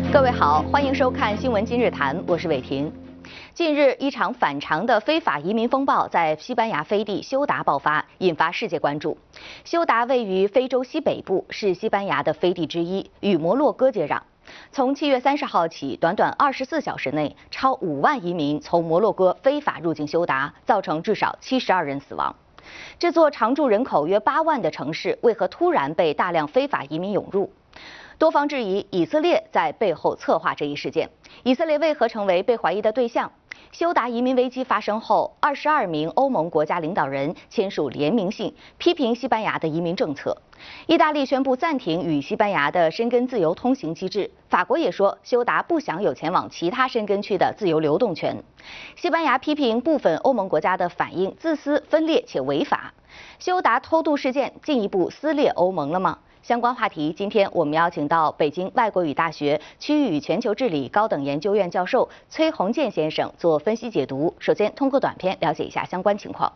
各位好，欢迎收看《新闻今日谈》，我是伟婷。近日，一场反常的非法移民风暴在西班牙飞地休达爆发，引发世界关注。休达位于非洲西北部，是西班牙的飞地之一，与摩洛哥接壤。从7月30号起，短短24小时内，超5万移民从摩洛哥非法入境休达，造成至少72人死亡。这座常住人口约8万的城市，为何突然被大量非法移民涌入？多方质疑以色列在背后策划这一事件。以色列为何成为被怀疑的对象？休达移民危机发生后，22名欧盟国家领导人签署联名信，批评西班牙的移民政策。意大利宣布暂停与西班牙的申根自由通行机制。法国也说，休达不享有前往其他申根区的自由流动权。西班牙批评部分欧盟国家的反应自私、分裂且违法。休达偷渡事件进一步撕裂欧盟了吗？相关话题，今天我们邀请到北京外国语大学区域与全球治理高等研究院教授崔宏建先生做分析解读。首先，通过短片了解一下相关情况。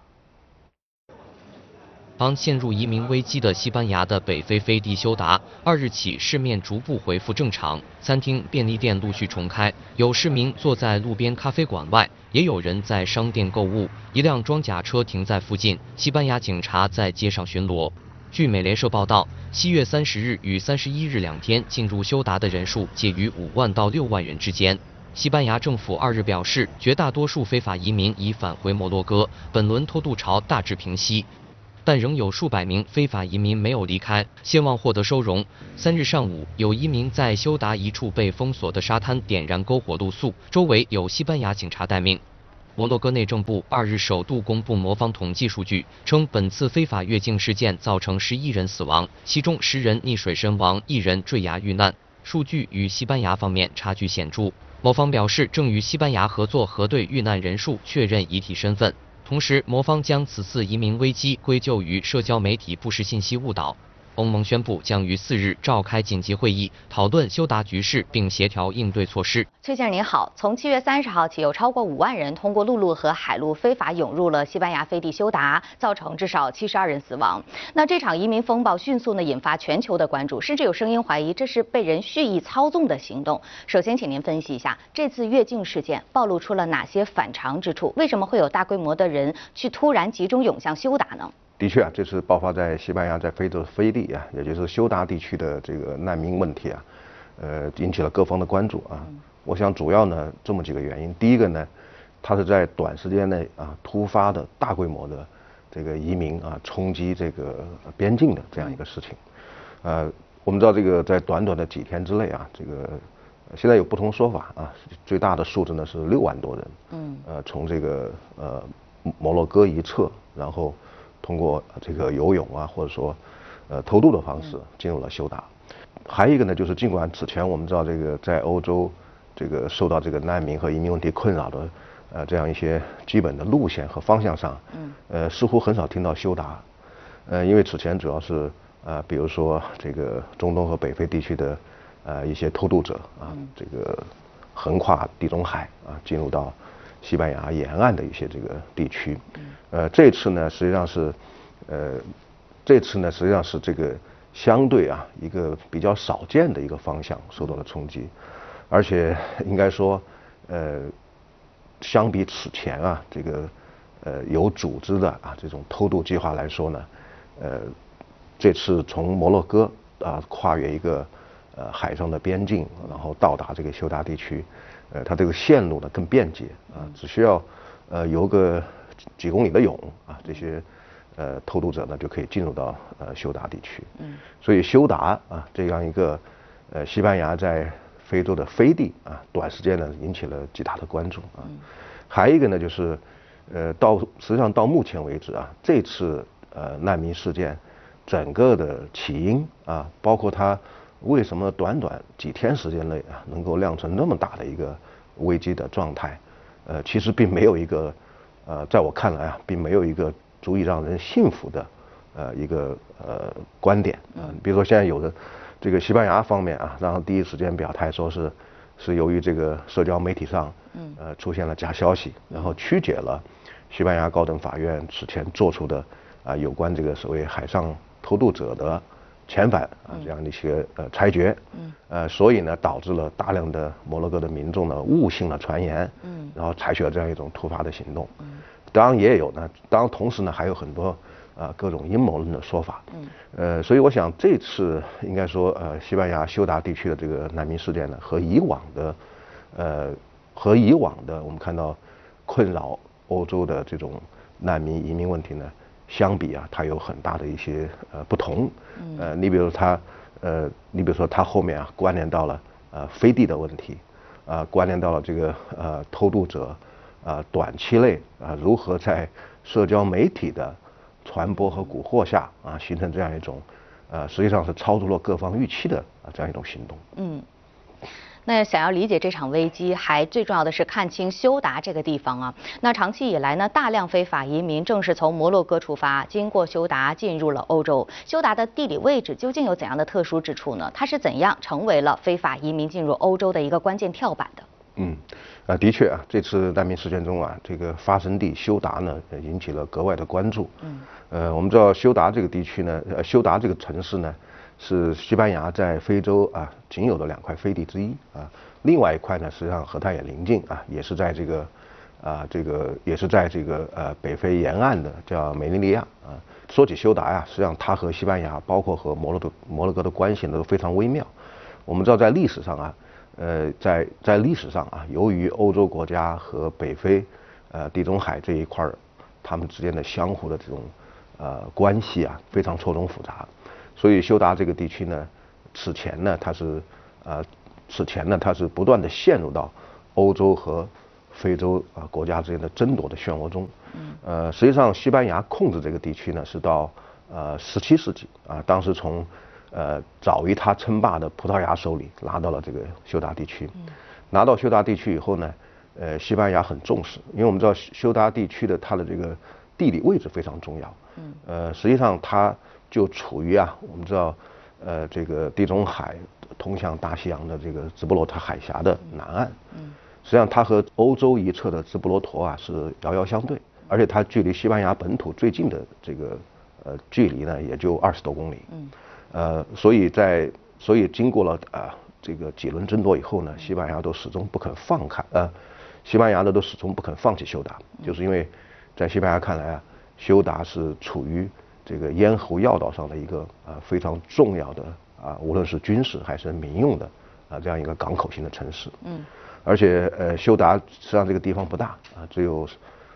刚陷入移民危机的西班牙的北非飞地休达，2日起市面逐步恢复正常，餐厅、便利店陆续重开，有市民坐在路边咖啡馆外，也有人在商店购物。一辆装甲车停在附近，西班牙警察在街上巡逻。据美联社报道，7月30日与31日2天进入休达的人数介于5万到6万人之间。西班牙政府2日表示，绝大多数非法移民已返回摩洛哥，本轮偷渡潮大致平息，但仍有数百名非法移民没有离开，希望获得收容。3日上午，有移民在休达一处被封锁的沙滩点燃篝火露宿，周围有西班牙警察待命。摩洛哥内政部2日首度公布魔方统计数据，称本次非法越境事件造成11人死亡，其中10人溺水身亡，1人坠崖遇难。数据与西班牙方面差距显著。魔方表示，正与西班牙合作核对遇难人数，确认遗体身份。同时，魔方将此次移民危机归咎于社交媒体不实信息误导。欧盟宣布将于4日召开紧急会议，讨论休达局势并协调应对措施。 崔先生您好，从7月30号起，有超过5万人通过陆路和海路非法涌入了西班牙飞地休达，造成至少72人死亡。那这场移民风暴迅速引发全球的关注，甚至有声音怀疑这是被人蓄意操纵的行动。首先，请您分析一下这次越境事件暴露出了哪些反常之处？为什么会有大规模的人去突然集中涌向休达呢？ 的确啊，这次爆发在西班牙在非洲飞地啊，也就是休达地区的这个难民问题啊，引起了各方的关注啊。我想主要呢这么几个原因。第一个呢，它是在短时间内啊突发的大规模的这个移民啊冲击这个边境的这样一个事情。我们知道这个在短短的几天之内啊，这个现在有不同说法啊，最大的数字呢是6万多人。从这个摩洛哥一侧，然后通过这个游泳啊，或者说偷渡的方式进入了休达。还有一个呢，就是尽管此前我们知道这个在欧洲这个受到这个难民和移民问题困扰的这样一些基本的路线和方向上，似乎很少听到休达。因为此前主要是比如说这个中东和北非地区的一些偷渡者啊，这个横跨地中海啊进入到西班牙沿岸的一些这个地区。这次呢实际上是这个相对啊一个比较少见的一个方向受到了冲击，而且应该说相比此前啊这个有组织的啊这种偷渡计划来说呢，这次从摩洛哥啊跨越一个海上的边境，然后到达这个休达地区，它这个线路呢更便捷啊，只需要游个几公里的泳啊，这些偷渡者呢就可以进入到休达地区。所以休达啊这样一个西班牙在非洲的飞地啊，短时间呢引起了极大的关注啊。还有一个呢就是实际上到目前为止啊，这次难民事件整个的起因啊，包括它为什么短短几天时间内啊能够酿成那么大的一个危机的状态，其实并没有一个在我看来啊，并没有一个足以让人信服的一个观点啊。比如说现在有的这个西班牙方面啊，然后第一时间表态说是由于这个社交媒体上出现了假消息，然后曲解了西班牙高等法院此前做出的有关这个所谓海上偷渡者的遣返啊这样的一些裁决，所以呢导致了大量的摩洛哥的民众呢误信了传言，然后采取了这样一种突发的行动，当然也有呢，当然同时呢还有很多各种阴谋论的说法，所以我想这次应该说西班牙休达地区的这个难民事件呢和以往的我们看到困扰欧洲的这种难民移民问题呢相比啊，它有很大的一些不同。你比如说它后面啊关联到了飞地的问题，关联到了这个偷渡者短期内如何在社交媒体的传播和蛊惑下形成这样一种实际上是超出了各方预期的这样一种行动。 那想要理解这场危机，还最重要的是看清休达这个地方啊。那长期以来呢，大量非法移民正是从摩洛哥出发，经过休达进入了欧洲。休达的地理位置究竟有怎样的特殊之处呢？它是怎样成为了非法移民进入欧洲的一个关键跳板的？ 的确啊，这次难民事件中啊，这个发生地休达呢引起了格外的关注。我们知道休达这个地区呢，休达这个城市呢。是西班牙在非洲仅有的2块飞地之一另外一块呢，实际上和它也邻近也是在这个北非沿岸的叫梅利利亚说起休达呀，实际上它和西班牙包括和摩洛哥的关系呢都非常微妙。我们知道在历史上在历史上由于欧洲国家和北非地中海这一块他们之间的相互的这种关系非常错综复杂。所以休达这个地区呢，此前呢它是不断的陷入到欧洲和非洲国家之间的争夺的漩涡中。实际上西班牙控制这个地区呢是到17世纪当时从早于他称霸的葡萄牙手里拿到了这个休达地区。拿到休达地区以后呢，西班牙很重视，因为我们知道休达地区的它的这个地理位置非常重要。实际上它就处于我们知道，这个地中海通向大西洋的这个直布罗陀海峡的南岸。实际上它和欧洲一侧的直布罗陀是遥遥相对，而且它距离西班牙本土最近的这个距离呢也就20多公里。所以经过了这个几轮争夺以后呢，西班牙都始终不肯放弃休达，就是因为在西班牙看来休达是处于这个咽喉要道上的一个非常重要的无论是军事还是民用的这样一个港口型的城市。而且休达实际上这个地方不大只有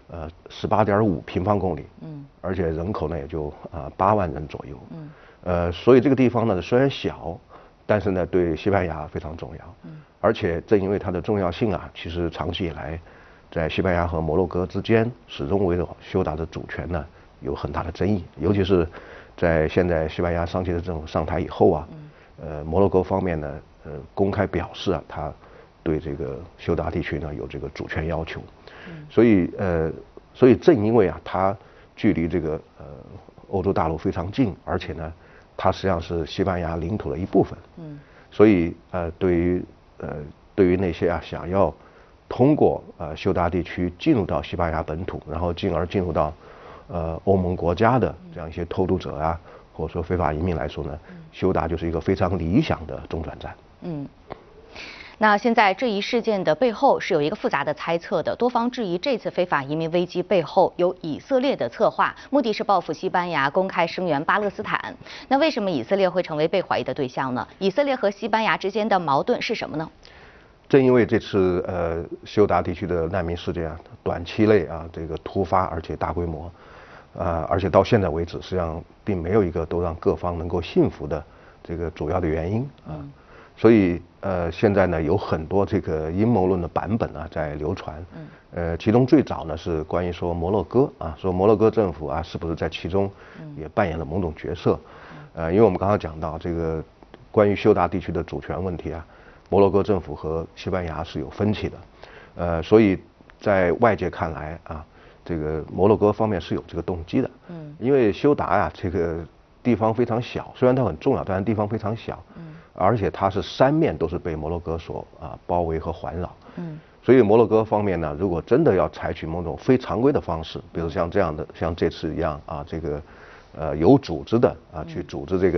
18.5平方公里。而且人口呢也就8万人左右。所以这个地方呢虽然小，但是呢对西班牙非常重要。而且正因为它的重要性其实长期以来在西班牙和摩洛哥之间始终围绕休达的主权呢有很大的争议，尤其是在现在西班牙桑切斯政府上台以后摩洛哥方面呢公开表示他对这个休达地区呢有这个主权要求。所以正因为它距离这个欧洲大陆非常近，而且呢它实际上是西班牙领土的一部分。所以对于那些想要通过休达地区进入到西班牙本土，然后进而进入到欧盟国家的这样一些偷渡者或者说非法移民来说呢，休达就是一个非常理想的中转站。 那现在这一事件的背后是有一个复杂的猜测的，多方质疑这次非法移民危机背后有以色列的策划，目的是报复西班牙公开声援巴勒斯坦。那为什么以色列会成为被怀疑的对象呢？以色列和西班牙之间的矛盾是什么呢？ 正因为这次休达地区的难民事件短期内这个突发而且大规模，而且到现在为止实际上并没有一个都让各方能够信服的这个主要的原因所以现在呢有很多这个阴谋论的版本在流传。其中最早呢是关于说摩洛哥说摩洛哥政府是不是在其中也扮演了某种角色。因为我们刚刚讲到这个关于休达地区的主权问题摩洛哥政府和西班牙是有分歧的。所以在外界看来这个摩洛哥方面是有这个动机的。因为休达这个地方非常小，虽然它很重要，但是地方非常小。而且它是3面都是被摩洛哥所包围和环绕。所以摩洛哥方面呢，如果真的要采取某种非常规的方式，比如像这样的，像这次一样这个有组织的去组织这个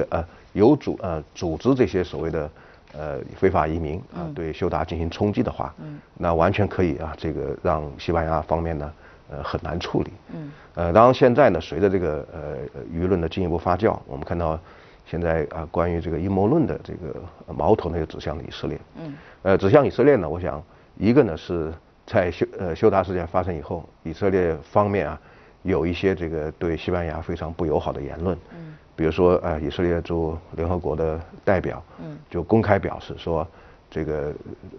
组织这些所谓的非法移民对休达进行冲击的话，那完全可以这个让西班牙方面呢很难处理。当然现在呢，随着这个舆论的进一步发酵，我们看到现在关于这个阴谋论的这个矛头呢又指向了以色列。指向以色列呢，我想一个呢是在休达事件发生以后，以色列方面有一些这个对西班牙非常不友好的言论。比如说以色列驻联合国的代表就公开表示说这个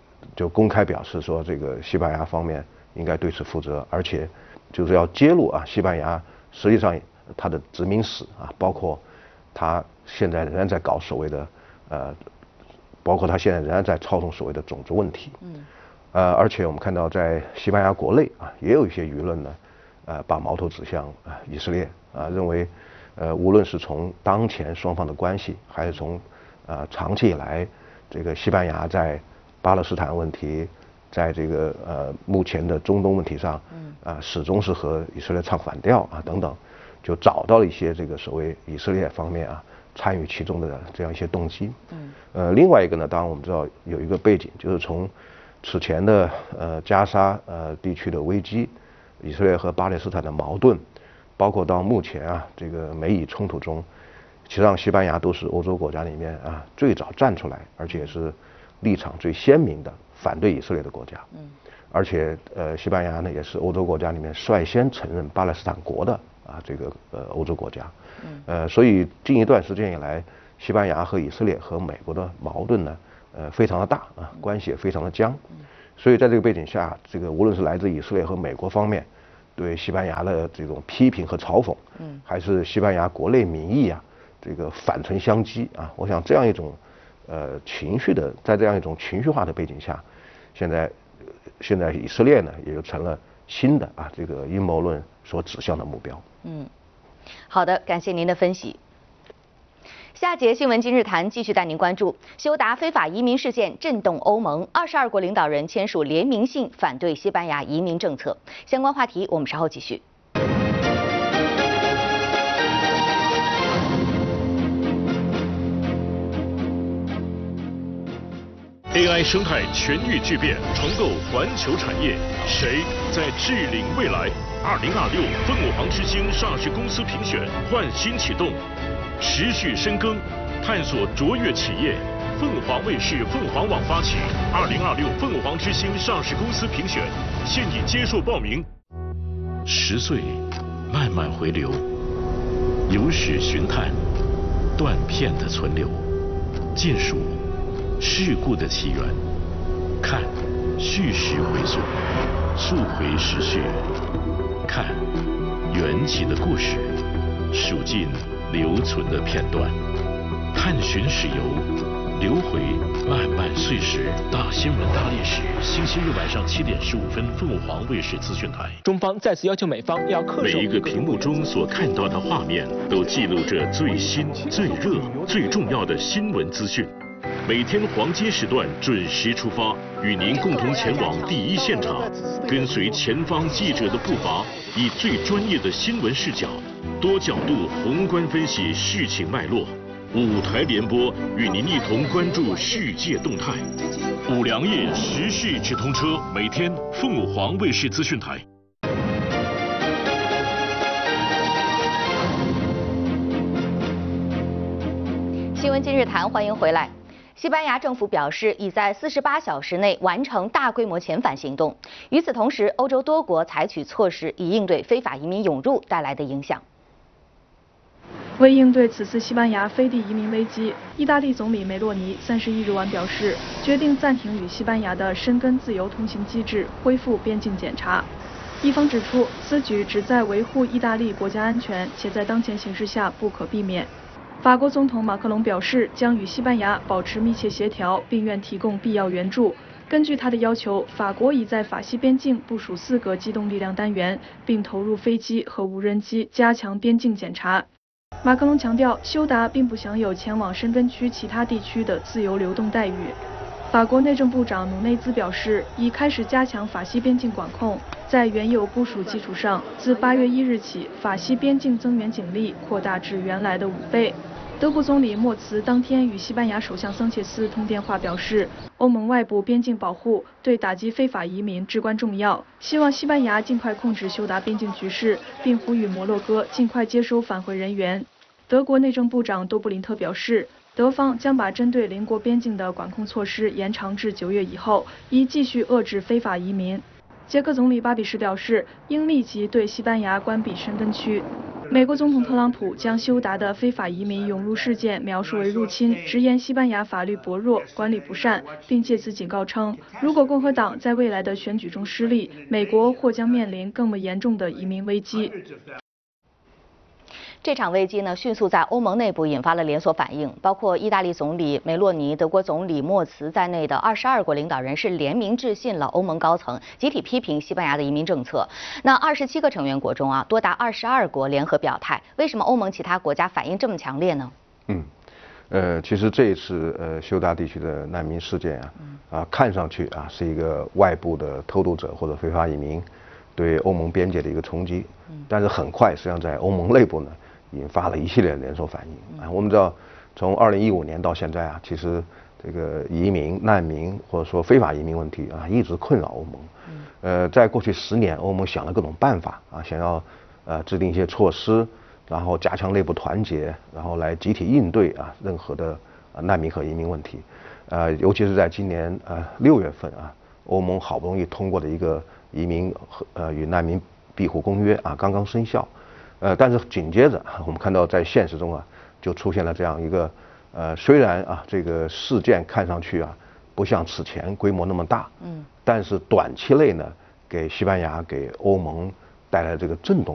西班牙方面应该对此负责，而且就是要揭露西班牙实际上它的殖民史包括它现在仍然在搞所谓的包括它现在仍然在操纵所谓的种族问题。而且我们看到在西班牙国内也有一些舆论呢把矛头指向以色列认为无论是从当前双方的关系，还是从长期以来这个西班牙在巴勒斯坦问题，在这个目前的中东问题上始终是和以色列唱反调等等，就找到了一些这个所谓以色列方面参与其中的这样一些动机。另外一个呢，当然我们知道有一个背景，就是从此前的加沙地区的危机，以色列和巴勒斯坦的矛盾，包括到目前这个美以冲突中，实际上西班牙都是欧洲国家里面最早站出来，而且是立场最鲜明的反对以色列的国家。而且西班牙呢也是欧洲国家里面率先承认巴勒斯坦国的这个欧洲国家。所以近一段时间以来，西班牙和以色列和美国的矛盾呢非常的大关系也非常的僵。所以在这个背景下，这个无论是来自以色列和美国方面对西班牙的这种批评和嘲讽，还是西班牙国内民意这个反唇相讥我想这样一种在这样一种情绪化的背景下，现在以色列呢也就成了新的这个阴谋论所指向的目标。 好的，感谢您的分析。下节新闻今日谈继续带您关注休达非法移民事件震动欧盟，22国领导人签署联名信反对西班牙移民政策。相关话题我们稍后继续。 AI 生态全域巨变，重构环球产业，谁在制领未来？2026凤凰之星上市公司评选焕新启动，持续深耕，探索卓越企业。凤凰卫视凤凰网发起2026凤凰之星上市公司评选，现已接受报名。10岁，慢慢回流，有史寻探，断片的存留，尽数。事故的起源，看叙事回溯，溯回时序，看缘起的故事，数尽留存的片段，探寻史游，流回漫漫岁时。大新闻大历史，星期日晚上7点15分，凤凰卫视资讯台。 中方再次要求美方要恪守。 每一个屏幕中所看到的画面，都记录着最新、最热、最重要的新闻资讯。每天黄金时段准时出发，与您共同前往第一现场，跟随前方记者的步伐，以最专业的新闻视角，多角度宏观分析事情脉络。5台联播，与您一同关注世界动态。5粮液时事直通车，每天凤凰卫视资讯台。 新闻今日谈，欢迎回来。西班牙政府表示，已在48小时内完成大规模遣返行动。与此同时，欧洲多国采取措施以应对非法移民涌入带来的影响。 为应对此次西班牙飞地移民危机，意大利总理梅洛尼31日晚表示，决定暂停与西班牙的申根自由通行机制，恢复边境检查。一方指出，此举旨在维护意大利国家安全，且在当前形势下不可避免。法国总统马克龙表示，将与西班牙保持密切协调，并愿提供必要援助。根据他的要求，法国已在法西边境部署4个机动力量单元，并投入飞机和无人机加强边境检查。马克龙强调，休达并不享有前往申根区其他地区的自由流动待遇。法国内政部长努内兹表示，已开始加强法西边境管控，在原有部署基础上，自8月1日起，法西边境增援警力扩大至原来的5倍。 德国总理莫茨当天与西班牙首相桑切斯通电话，表示欧盟外部边境保护对打击非法移民至关重要，希望西班牙尽快控制休达边境局势，并呼吁摩洛哥尽快接收返回人员。德国内政部长多布林特表示，德方将把针对邻国边境的管控措施延长至9月以后，以继续遏制非法移民。捷克总理巴比什表示，应立即对西班牙关闭申根区。美国总统特朗普将休达的非法移民涌入事件描述为入侵，直言西班牙法律薄弱、管理不善，并借此警告称，如果共和党在未来的选举中失利，美国或将面临更为严重的移民危机。 这场危机呢，迅速在欧盟内部引发了连锁反应，包括意大利总理梅洛尼、德国总理莫茨在内的22国领导人是联名致信了欧盟高层，集体批评西班牙的移民政策。那27个成员国中啊，多达22国联合表态。为什么欧盟其他国家反应这么强烈呢？ 其实这一次休达地区的难民事件看上去是一个外部的偷渡者或者非法移民对欧盟边界的一个冲击，但是很快实际上在欧盟内部呢，引发了一系列连锁反应我们知道，从2015年到现在其实这个移民、难民或者说非法移民问题一直困扰欧盟。在过去10年，欧盟想了各种办法想要制定一些措施，然后加强内部团结，然后来集体应对任何的难民和移民问题。尤其是在今年6月份欧盟好不容易通过的一个移民与难民庇护公约刚刚生效。但是紧接着我们看到在现实中就出现了这样一个虽然这个事件看上去不像此前规模那么大，但是短期内呢给西班牙给欧盟带来这个震动